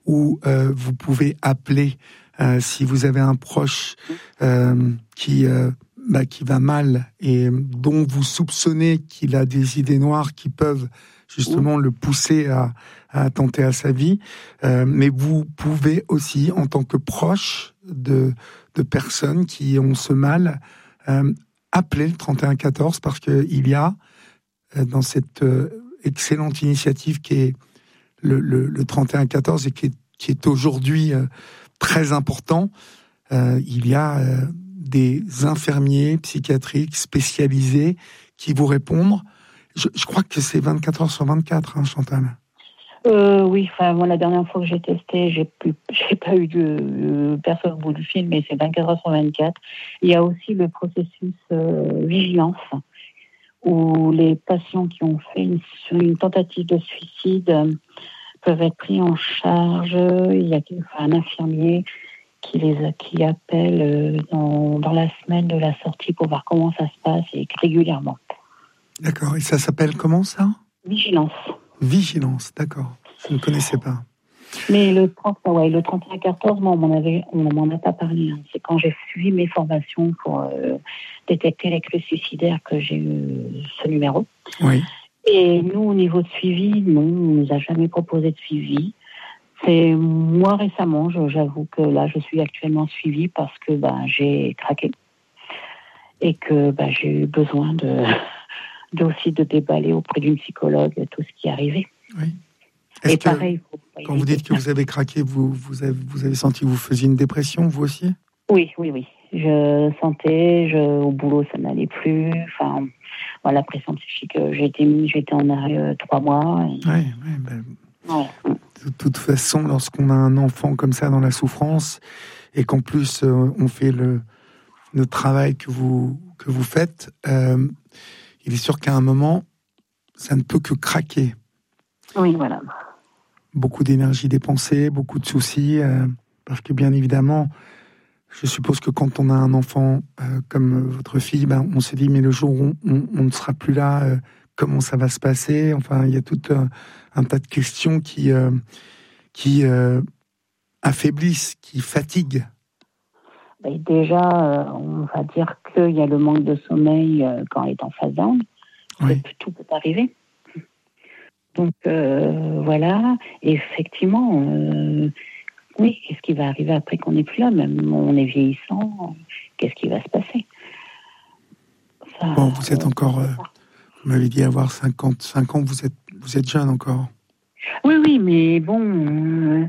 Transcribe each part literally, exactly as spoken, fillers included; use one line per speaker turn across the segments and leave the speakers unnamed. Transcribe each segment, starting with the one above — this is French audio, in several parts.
où euh, vous pouvez appeler euh, si vous avez un proche euh, qui, euh, bah, qui va mal et dont vous soupçonnez qu'il a des idées noires qui peuvent justement le pousser à, à attenter à sa vie. Euh, mais vous pouvez aussi, en tant que proche de, de personnes qui ont ce mal, euh, appeler le trente et un quatorze parce qu'il y a, euh, dans cette euh, excellente initiative qui est le, le, le trente et un quatorze et qui est, qui est aujourd'hui euh, très important, euh, il y a euh, des infirmiers psychiatriques spécialisés qui vous répondent. Je, je crois que c'est vingt-quatre heures sur vingt-quatre, hein, Chantal.
Euh, oui, enfin, moi, la dernière fois que j'ai testé, j'ai plus, j'ai pas eu de, de personne au bout du fil, mais c'est vingt-quatre heures sur vingt-quatre. Il y a aussi le processus euh, vigilance, où les patients qui ont fait une, une tentative de suicide euh, peuvent être pris en charge. Il y a enfin, un infirmier qui les qui appelle euh, dans, dans la semaine de la sortie pour voir comment ça se passe et régulièrement.
D'accord. Et ça s'appelle comment, ça ?
Vigilance.
Vigilance, d'accord. Je ne connaissais pas.
Mais le trente, ouais, le trente et un quatorze, moi, on m'en avait, on m'en a pas parlé. Hein. C'est quand j'ai suivi mes formations pour euh, détecter les crises suicidaires que j'ai eu ce numéro.
Oui.
Et nous, au niveau de suivi, non, on nous a jamais proposé de suivi. C'est moi récemment, je, j'avoue que là, je suis actuellement suivie parce que ben, j'ai craqué et que ben, j'ai eu besoin de, de aussi de déballer auprès d'une psychologue tout ce qui est arrivé.
Oui. Est-ce
et
que,
pareil, faut pas
quand vous dites que vous avez craqué, vous, vous, avez, vous avez senti que vous faisiez une dépression, vous aussi ?
Oui, oui, oui. Je sentais, je, au boulot, ça n'allait plus. Enfin, voilà, la pression psychique, j'ai été, j'ai été en arrêt euh, trois mois. Et...
Oui, oui. Ben,
ouais.
De toute façon, lorsqu'on a un enfant comme ça dans la souffrance, et qu'en plus euh, on fait le, le travail que vous, que vous faites, euh, il est sûr qu'à un moment, ça ne peut que craquer.
Oui, voilà.
Beaucoup d'énergie dépensée, beaucoup de soucis, euh, parce que bien évidemment, je suppose que quand on a un enfant euh, comme votre fille, ben, on se dit, mais le jour où on, on ne sera plus là, euh, comment ça va se passer ? Enfin, il y a tout un, un tas de questions qui, euh, qui euh, affaiblissent, qui fatiguent.
Et déjà, euh, on va dire qu'il y a le manque de sommeil euh, quand elle est en phase down.
Oui.
Tout peut arriver. Donc, euh, voilà. Et effectivement, euh, oui, qu'est-ce qui va arriver après qu'on n'est plus là ? Même on est vieillissant, qu'est-ce qui va se passer ? Ça,
Bon, vous êtes encore... Euh, vous m'avez dit avoir cinquante-cinq ans, vous êtes, vous êtes jeune encore.
Oui, oui, mais bon... Euh,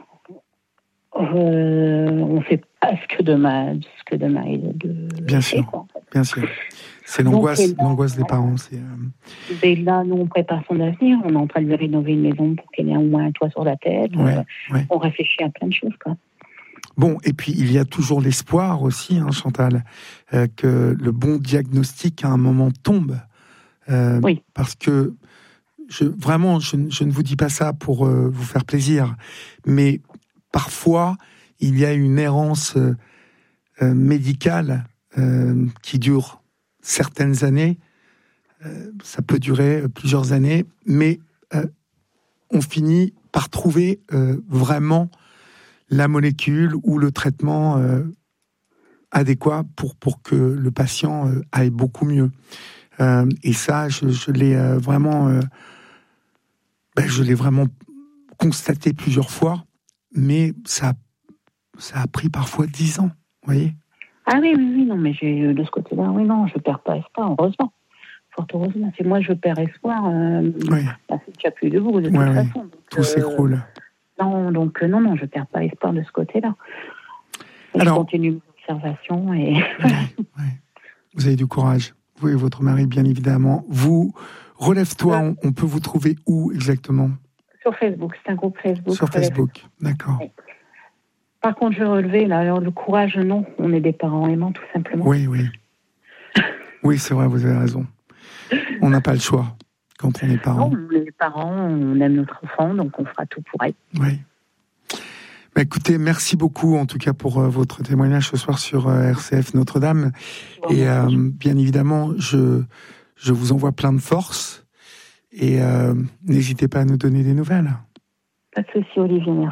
euh, on ne fait pas ce que demain, ce que demain est de...
Bien sûr,
quoi, en fait.
bien sûr. C'est l'angoisse,
Donc, là,
l'angoisse des
voilà.
parents. C'est, euh...
Et là, nous, on prépare son avenir. On est en train de lui rénover une maison pour qu'elle ait au moins un toit sur la tête.
Ouais,
euh,
ouais.
On réfléchit à plein de choses, quoi.
Bon, et puis il y a toujours l'espoir aussi, hein, Chantal, euh, que le bon diagnostic à un moment tombe. Euh,
oui.
Parce que, je, vraiment, je, je ne vous dis pas ça pour euh, vous faire plaisir, mais parfois, il y a une errance euh, euh, médicale euh, qui dure certaines années. Euh, ça peut durer plusieurs années, mais euh, on finit par trouver euh, vraiment la molécule ou le traitement euh, adéquat pour, pour que le patient euh, aille beaucoup mieux. Euh, et ça, je, je l'ai euh, vraiment, euh, ben, je l'ai vraiment constaté plusieurs fois, mais ça, ça a pris parfois dix ans, vous voyez.
Ah oui, oui, oui, non, mais j'ai, de ce côté-là, oui, non, je ne perds pas espoir, heureusement. Fort heureusement. Si moi je perds espoir, euh,
Oui.
bah, c'est qu'il n'y a plus de vous, de toute
Ouais,
façon.
oui.
Donc,
Tout
euh,
s'écroule.
Non, donc euh, non, non, je ne perds pas espoir de ce côté-là. Et
Alors,
je continue mes observations et...
oui, oui. Vous avez du courage. Vous et votre mari, bien évidemment. Vous, Relève-toi, on, on peut vous trouver où exactement ?
Sur Facebook, c'est un groupe Facebook.
Sur Facebook, d'accord.
Oui. Par contre, je relevais, là, alors, le courage, non. On est des parents aimants, tout simplement.
Oui, oui. Oui, c'est vrai, vous avez raison. On n'a pas le choix quand on est parent.
Non, les parents, on aime notre enfant, donc on fera tout pour elle.
Oui. Bah, écoutez, merci beaucoup en tout cas pour euh, votre témoignage ce soir sur euh, R C F Notre-Dame. Bon, et euh, bien évidemment, je, je vous envoie plein de force et euh, n'hésitez pas à nous donner des nouvelles.
Pas de souci, Olivier, merci.